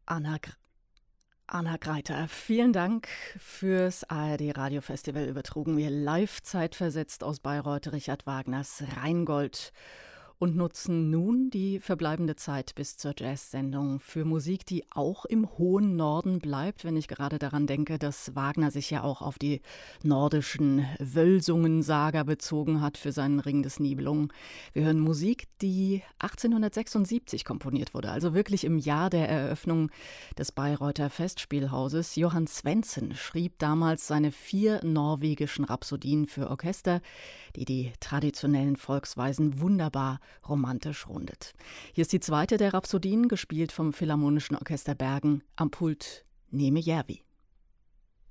Anna, Anna Greiter, vielen Dank fürs ARD Radiofestival. Übertrugen wir live zeitversetzt aus Bayreuth Richard Wagners Rheingold und nutzen nun die verbleibende Zeit bis zur Jazz-Sendung für Musik, die auch im hohen Norden bleibt, wenn ich gerade daran denke, dass Wagner sich ja auch auf die nordischen Wölsungen-Saga bezogen hat für seinen Ring des Nibelungen. Wir hören Musik, die 1876 komponiert wurde, also wirklich im Jahr der Eröffnung des Bayreuther Festspielhauses. Johann Svendsen schrieb damals seine 4 norwegischen Rhapsodien für Orchester, die die traditionellen Volksweisen wunderbar romantisch rundet. Hier ist die zweite der Rhapsodien, gespielt vom Philharmonischen Orchester Bergen, am Pult Neme Järvi.